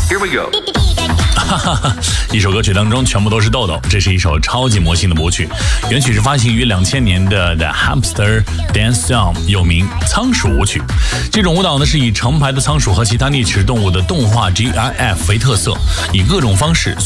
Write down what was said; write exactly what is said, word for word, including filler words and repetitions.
Here we go。 哈哈哈，一首歌曲当中全部都是豆豆，这是一首超级魔性的舞曲。原曲是发行于两千年的 The Hamster Dance Song， 又名仓鼠舞曲。这种舞蹈呢是以成排的仓鼠和其他啮齿动物的动画 G I F 为特色，以各种方式